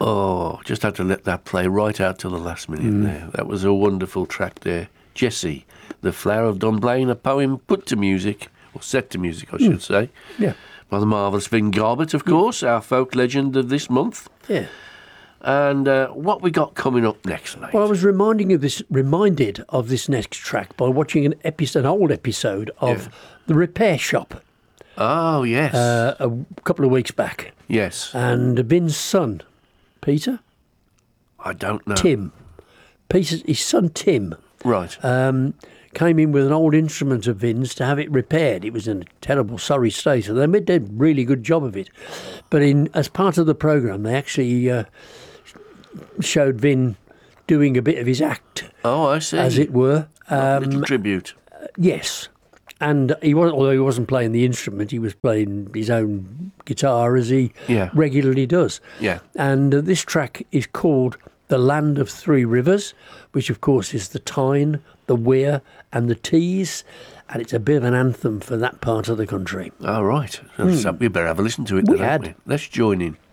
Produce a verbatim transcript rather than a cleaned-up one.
Oh, just had to let that play right out till the last minute mm. there. That was a wonderful track there. Jessie, The Flower of Dunblane, a poem put to music, or set to music, I should mm. say. Yeah. By the marvellous Vin Garbutt, of course, our folk legend of this month. Yeah. And uh, what we got coming up next, mate? Well, I was reminding of this, reminded of this next track by watching an episode, an old episode of yeah. The Repair Shop. Oh, yes. Uh, a couple of weeks back. Yes. And Vin's son, Peter? I don't know. Tim. Peter's, his son, Tim. Right. Um, came in with an old instrument of Vin's to have it repaired. It was in a terrible, sorry state. So they made a really good job of it. But in as part of the programme, they actually... Uh, showed Vin doing a bit of his act. Oh, I see. As it were. Um, a little um, tribute. Uh, yes. And he was, although he wasn't playing the instrument, he was playing his own guitar as he yeah. regularly does. Yeah. And uh, this track is called The Land of Three Rivers, which of course is the Tyne, the Wear and the Tees. And it's a bit of an anthem for that part of the country. All right. Mm. So we better have a listen to it We then, had. We? Let's join in.